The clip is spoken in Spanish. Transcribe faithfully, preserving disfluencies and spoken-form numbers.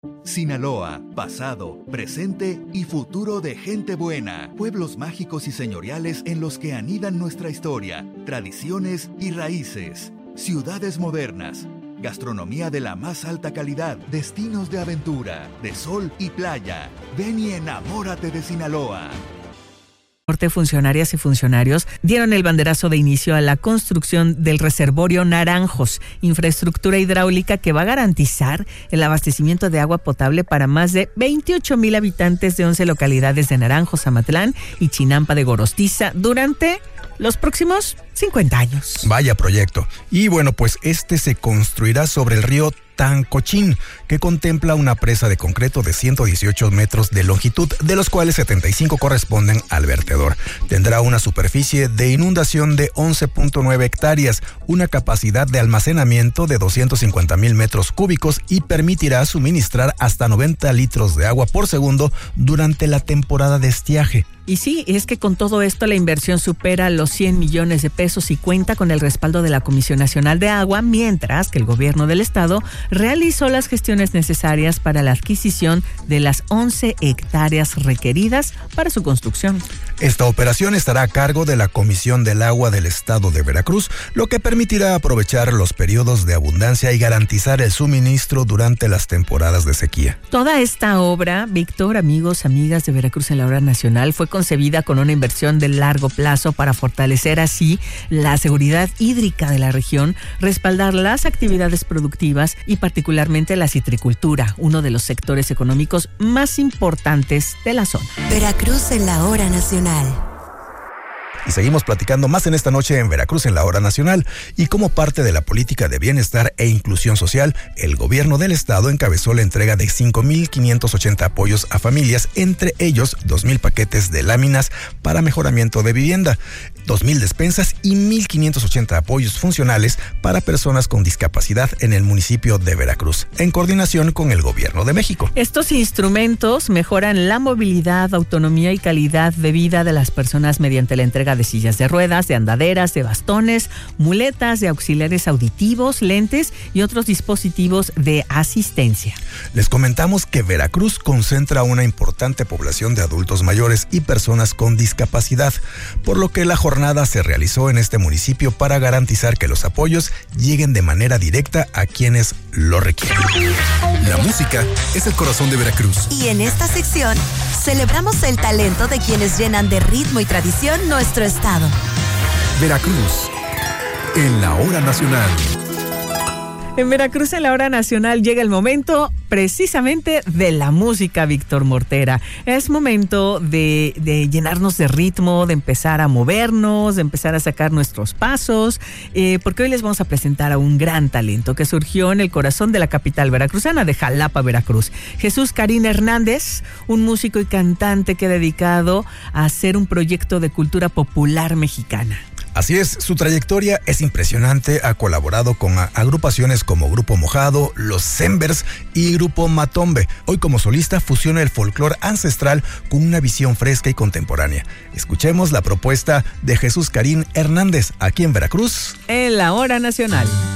Sinaloa, pasado, presente y futuro de gente buena. Pueblos mágicos y señoriales en los que anidan nuestra historia, tradiciones y raíces. Ciudades modernas. Gastronomía de la más alta calidad, destinos de aventura, de sol y playa. Ven y enamórate de Sinaloa. Funcionarias y funcionarios dieron el banderazo de inicio a la construcción del reservorio Naranjos, infraestructura hidráulica que va a garantizar el abastecimiento de agua potable para más de veintiocho mil habitantes de once localidades de Naranjos, Amatlán y Chinampa de Gorostiza durante los próximos cincuenta años. Vaya proyecto. Y bueno, pues este se construirá sobre el río Tancochín, que contempla una presa de concreto de ciento dieciocho metros de longitud, de los cuales setenta y cinco corresponden al vertedor. Tendrá una superficie de inundación de once punto nueve hectáreas, una capacidad de almacenamiento de doscientos cincuenta mil metros cúbicos y permitirá suministrar hasta noventa litros de agua por segundo durante la temporada de estiaje. Y sí, es que con todo esto la inversión supera los cien millones de pesos y cuenta con el respaldo de la Comisión Nacional de Agua, mientras que el gobierno del estado realizó las gestiones necesarias para la adquisición de las once hectáreas requeridas para su construcción. Esta operación estará a cargo de la Comisión del Agua del Estado de Veracruz, lo que permitirá aprovechar los periodos de abundancia y garantizar el suministro durante las temporadas de sequía. Toda esta obra, Víctor, amigos, amigas de Veracruz en la Hora Nacional, fue concebida con una inversión de largo plazo para fortalecer así la seguridad hídrica de la región, respaldar las actividades productivas y particularmente la citricultura, uno de los sectores económicos más importantes de la zona. Veracruz en la Hora Nacional. Y seguimos platicando más en esta noche en Veracruz en la Hora Nacional. Y como parte de la política de bienestar e inclusión social, el gobierno del estado encabezó la entrega de cinco mil quinientos ochenta apoyos a familias, entre ellos dos mil paquetes de láminas para mejoramiento de vivienda, dos mil despensas y mil quinientos ochenta apoyos funcionales para personas con discapacidad en el municipio de Veracruz, en coordinación con el gobierno de México. Estos instrumentos mejoran la movilidad, autonomía y calidad de vida de las personas mediante la entrega de sillas de ruedas, de andaderas, de bastones, muletas, de auxiliares auditivos, lentes y otros dispositivos de asistencia. Les comentamos que Veracruz concentra una importante población de adultos mayores y personas con discapacidad, por lo que la jornada se realizó en este municipio para garantizar que los apoyos lleguen de manera directa a quienes lo requieren. La música es el corazón de Veracruz. Y en esta sección celebramos el talento de quienes llenan de ritmo y tradición nuestro estado. Veracruz en la Hora Nacional. En Veracruz en la Hora Nacional llega el momento precisamente de la música, Víctor Mortera. Es momento de, de llenarnos de ritmo, de empezar a movernos, de empezar a sacar nuestros pasos, eh, porque hoy les vamos a presentar a un gran talento que surgió en el corazón de la capital veracruzana, de Jalapa, Veracruz. Jesús Karín Hernández, un músico y cantante que ha dedicado a hacer un proyecto de cultura popular mexicana. Así es, su trayectoria es impresionante, ha colaborado con agrupaciones como Grupo Mojado, Los Zembers y Grupo Matombe. Hoy como solista fusiona el folclore ancestral con una visión fresca y contemporánea. Escuchemos la propuesta de Jesús Karín Hernández aquí en Veracruz. En la Hora Nacional.